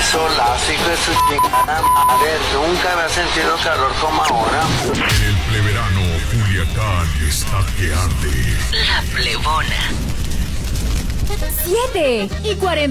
solazo, hijo de su chingada madre. Nunca había sentido calor como ahora. En el pleverano, Culiacán está que arde. La Plebona. 7:40.